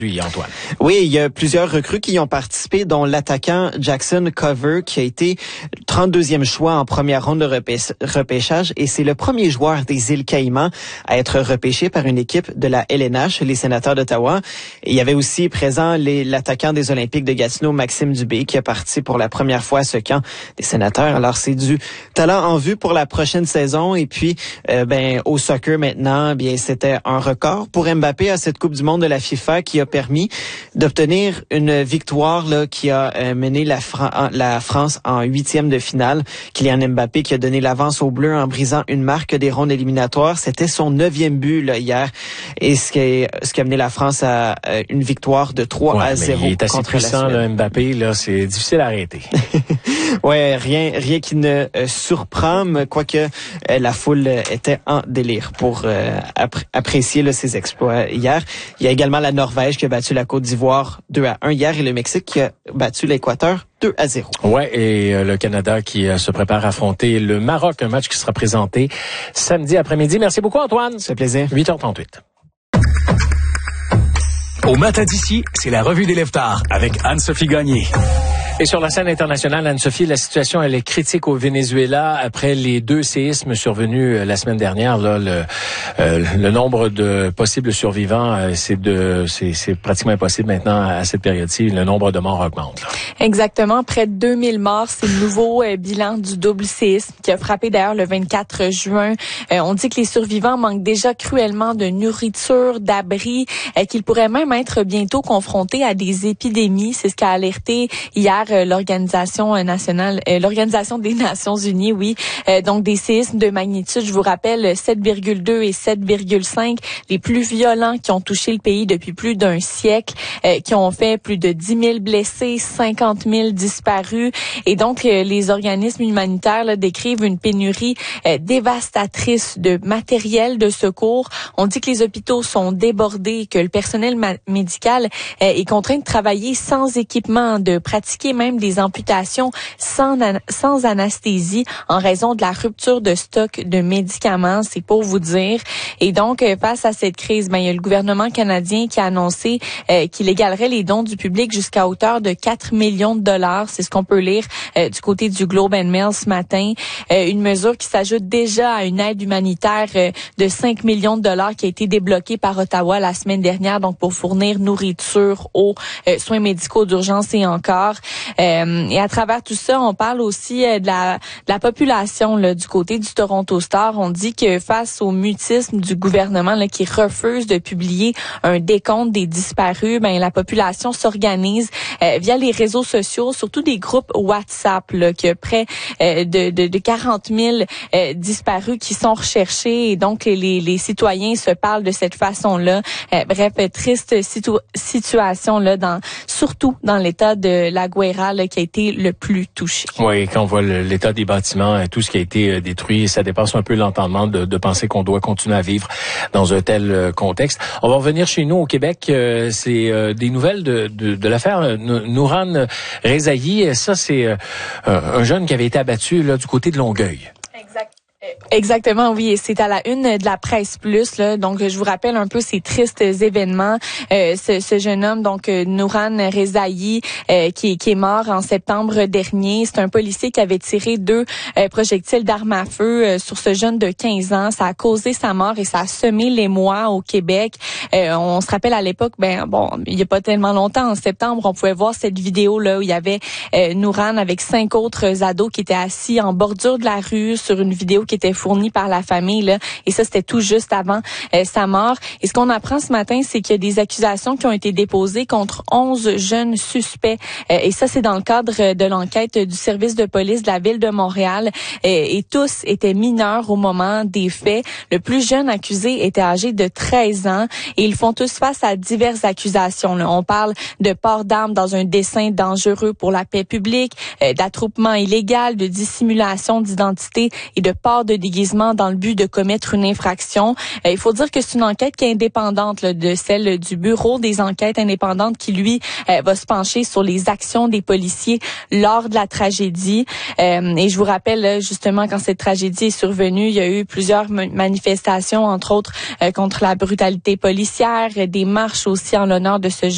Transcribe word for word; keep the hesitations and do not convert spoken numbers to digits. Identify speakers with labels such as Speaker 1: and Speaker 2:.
Speaker 1: Lui, Antoine.
Speaker 2: Oui, il y a plusieurs recrues qui y ont participé, dont l'attaquant Jackson Cover, qui a été trente-deuxième choix en première ronde de repêch- repêchage, et c'est le premier joueur des îles Caïmans à être repêché par une équipe de la L N H, les Sénateurs d'Ottawa. Et il y avait aussi présent les, l'attaquant des Olympiques de Gatineau, Maxime Dubé, qui a parti pour la première fois à ce camp des Sénateurs. Alors, c'est du talent en vue pour la prochaine saison. Et puis, euh, ben, au soccer maintenant, bien, c'était un record pour Mbappé à cette Coupe du monde de la FIFA qui a permis d'obtenir une victoire là qui a euh, mené la, Fra- la France en huitième de finale. Kylian Mbappé qui a donné l'avance aux Bleus en brisant une marque des rondes éliminatoires. C'était son neuvième but là, hier, et ce qui, est, ce qui a mené la France à euh, une victoire de trois
Speaker 1: ouais,
Speaker 2: à zéro.
Speaker 1: Il est assez puissant, là, Mbappé, là, c'est difficile à arrêter.
Speaker 2: Ouais, rien, rien qui ne euh, surprend, mais quoique euh, la foule euh, était en délire pour euh, appré- apprécier là, ses exploits hier. Il y a également la Norvège qui a battu la Côte d'Ivoire deux à un hier et le Mexique qui a battu l'Équateur deux à zéro.
Speaker 1: Ouais, et euh, le Canada qui euh, se prépare à affronter le Maroc, un match qui sera présenté samedi après-midi. Merci beaucoup, Antoine.
Speaker 2: C'est un plaisir.
Speaker 1: huit heures trente-huit.
Speaker 3: Au matin d'ici, c'est la revue des Lève-Tard avec Anne-Sophie Gagné.
Speaker 1: Et sur la scène internationale, Anne-Sophie, la situation elle est critique au Venezuela après les deux séismes survenus la semaine dernière. Là, le, euh, le nombre de possibles survivants, euh, c'est de, c'est, c'est pratiquement impossible maintenant à cette période-ci. Le nombre de morts augmente. Là.
Speaker 4: Exactement, près de deux mille morts. C'est le nouveau euh, bilan du double séisme qui a frappé d'ailleurs le vingt-quatre juin. Euh, on dit que les survivants manquent déjà cruellement de nourriture, d'abri, euh, qu'ils pourraient même être bientôt confrontés à des épidémies. C'est ce qu'a alerté hier euh, l'organisation nationale, euh, l'organisation des Nations Unies. Oui, euh, donc des séismes de magnitude, je vous rappelle, sept virgule deux et sept virgule cinq, les plus violents qui ont touché le pays depuis plus d'un siècle, euh, qui ont fait plus de dix mille blessés, cinquante mille disparus. Et donc, euh, les organismes humanitaires là, décrivent une pénurie euh, dévastatrice de matériel de secours. On dit que les hôpitaux sont débordés, que le personnel ma- médical euh, est contraint de travailler sans équipement, de pratiquer même des amputations sans, an- sans anesthésie en raison de la rupture de stock de médicaments, c'est pour vous dire. Et donc, euh, face à cette crise, ben, il y a le gouvernement canadien qui a annoncé euh, qu'il égalerait les dons du public jusqu'à hauteur de quatre millions de dollars. C'est ce qu'on peut lire euh, du côté du Globe and Mail ce matin. Euh, une mesure qui s'ajoute déjà à une aide humanitaire euh, de cinq millions de dollars qui a été débloquée par Ottawa la semaine dernière, donc pour fournir nourriture, eau, euh, soins médicaux d'urgence et encore. Euh, et à travers tout ça, on parle aussi euh, de, la, de la population là, du côté du Toronto Star. On dit que face au mutisme du gouvernement là, qui refuse de publier un décompte des disparus, ben la population s'organise euh, via les réseaux sociaux, surtout des groupes WhatsApp, là, qu'il y a près euh, de, de, de quarante mille euh, disparus qui sont recherchés. Et donc, les, les citoyens se parlent de cette façon-là. Euh, bref, triste situ- situation là, dans, surtout dans l'état de la Guayra là, qui a été le plus touché.
Speaker 1: Oui, quand on voit le, l'état des bâtiments, tout ce qui a été euh, détruit, ça dépasse un peu l'entendement de, de penser qu'on doit continuer à vivre dans un tel euh, contexte. On va revenir chez nous au Québec. Euh, c'est euh, des nouvelles de, de, de l'affaire euh, Nouran Rezaï. Ça, c'est euh, un jeune qui avait été abattu là, du côté de Longueuil.
Speaker 4: Exact. Exactement, oui. Et c'est à la une de la Presse Plus, là. Donc, je vous rappelle un peu ces tristes événements. Euh, ce, ce jeune homme, donc Nouran Rezaï, euh, qui, qui est mort en septembre dernier. C'est un policier qui avait tiré deux euh, projectiles d'armes à feu euh, sur ce jeune de quinze ans. Ça a causé sa mort et ça a semé l'émoi au Québec. Euh, on se rappelle à l'époque, ben bon, il y a pas tellement longtemps, en septembre, on pouvait voir cette vidéo là où il y avait euh, Nouran avec cinq autres ados qui étaient assis en bordure de la rue sur une vidéo qui était fournie par la famille là, et ça c'était tout juste avant euh, sa mort. Et ce qu'on apprend ce matin, c'est qu'il y a des accusations qui ont été déposées contre onze jeunes suspects euh, et ça c'est dans le cadre de l'enquête du service de police de la ville de Montréal euh, et tous étaient mineurs au moment des faits. Le plus jeune accusé était âgé de treize ans et ils font tous face à diverses accusations là. On parle de port d'armes dans un dessein dangereux pour la paix publique, euh, d'attroupement illégal, de dissimulation d'identité et de port de déguisement dans le but de commettre une infraction. Euh, il faut dire que c'est une enquête qui est indépendante là, de celle du Bureau des enquêtes indépendantes qui, lui, euh, va se pencher sur les actions des policiers lors de la tragédie. Euh, et je vous rappelle, là, justement, quand cette tragédie est survenue, il y a eu plusieurs manifestations, entre autres, euh, contre la brutalité policière, des marches aussi en l'honneur de ce